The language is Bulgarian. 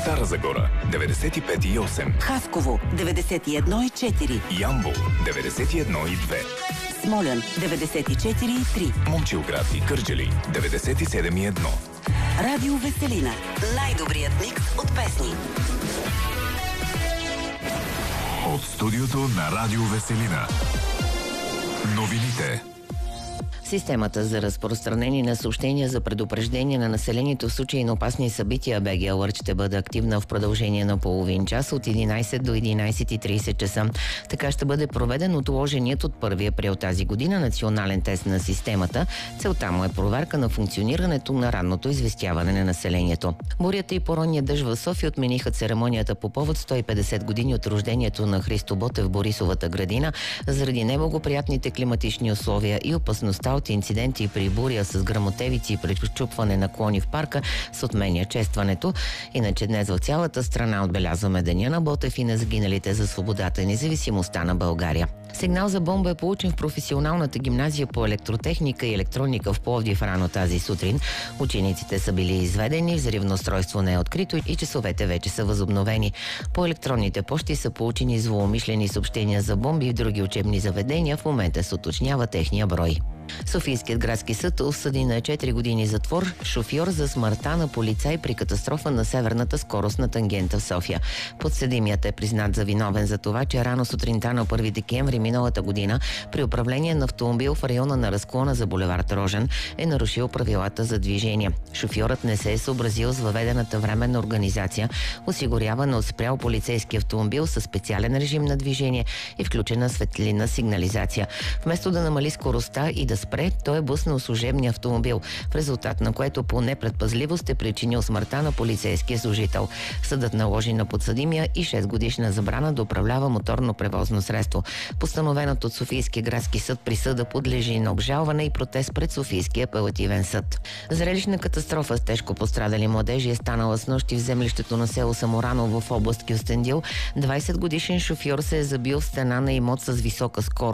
Стара Загора 95,8, Хасково 91,4, Ямбол 91,2, Смолян 94,3, Момчилград и Кърджали 97,1. Радио Веселина. Най-добрият микс от песни. От студиото на Радио Веселина. Новините. Системата за разпространение на съобщения за предупреждение на населението в случай на опасни събития БГ Alert ще бъде активна в продължение на половин час от 11 до 11:30 часа. Така ще бъде проведен отложеният от 1 април тази година национален тест на системата. Целта му е проверка на функционирането на ранното известяване на населението. Бурята и поронния дъжд в София отмениха церемонията по повод 150 години от рождението на Христо Ботев в Борисовата градина. Заради неблагоприятните климатични условия и опасността от инциденти при буря с гръмотевици и пречупване на клони в парка се отменя честването. Иначе днес в цялата страна отбелязваме Деня на Ботев и на загиналите за свободата и независимостта на България. Сигнал за бомба е получен в професионалната гимназия по електротехника и електроника в Пловдив рано тази сутрин. Учениците са били изведени, взривно устройство не е открито и часовете вече са възобновени. По електронните пощи са получени злоумишлени съобщения за бомби в други учебни заведения. В момента се уточнява техния брой. Софийският градски съд осъди на 4 години затвор шофьор за смъртта на полицай при катастрофа на северната скоростна тангента в София. Подсъдимият е признат за виновен за това, че рано сутринта на 1 декември миналата година при управление на автомобил в района на разклона за булевард Рожен е нарушил правилата за движение. Шофьорът не се е съобразил с въведената временна организация, осигурявана от спрял полицейски автомобил със специален режим на движение и включена светлинна сигнализация. Вместо да намали скоростта и да спре, той е блъснал служебния автомобил, в резултат на което по непредпазливост е причинил смъртта на полицейския служител. Съдът наложи на подсъдимия и 6-годишна забрана да управлява моторно превозно средство. Постановеното от Софийския градски съд присъда подлежи на обжалване и протест пред Софийския апелативен съд. Зрелищна катастрофа с тежко пострадали младежи е станала снощи в землището на село Самораново в област Кюстендил. 20-годишен шофьор се е забил в стена на имот с висока скорост